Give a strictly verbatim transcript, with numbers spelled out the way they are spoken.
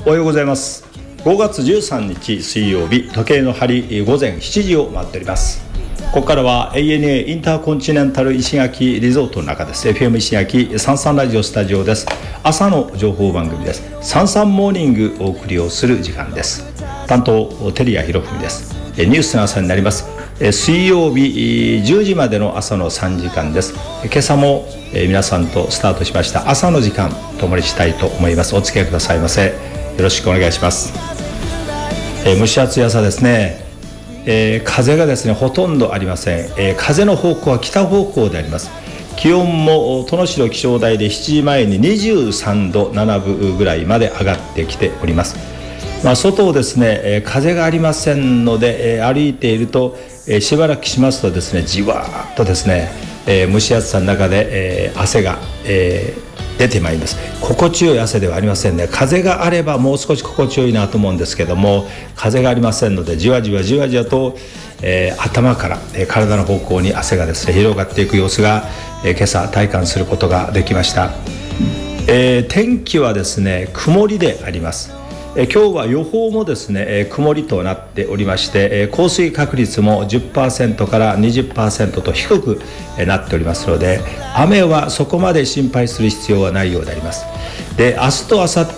おはようございます。ごがつじゅうさんにち水曜日、時計の針午前しちじを回っております。ここからは エーエヌエー インターコンチネンタル石垣リゾートの中です。 エフエム 石垣さんさんラジオスタジオです。朝の情報番組です。さんさんモーニングお送りをする時間です。担当照屋博文です。ニュースの朝になります。水曜日じゅうじまでの朝のさんじかんです。今朝も皆さんとスタートしました朝の時間共にしたいと思います。お付き合いくださいませ。よろしくお願いします。え蒸し暑い朝ですね。えー、風がですねほとんどありません。えー、風の方向は北方向であります。気温も殿代気象台でしちじまえににじゅうさんどななぶぐらいまで上がってきております。まあ、外をですね、えー、風がありませんので、えー、歩いていると、えー、しばらくしますとですねじわーっとですね、えー、蒸し暑さの中で、えー、汗が、えー、出てまいります。心地よい汗ではありませんね。風があればもう少し心地よいなと思うんですけども、風がありませんのでじわじわじわじわと、えー、頭から、えー、体の方向に汗がですね広がっていく様子が、えー、今朝体感することができました。えー、天気はですね曇りであります。え今日は予報もですね、えー、曇りとなっておりまして、えー、降水確率も じゅっパーセント から にじゅっパーセント と低く、えー、なっておりますので、雨はそこまで心配する必要はないようであります。で、明日と明後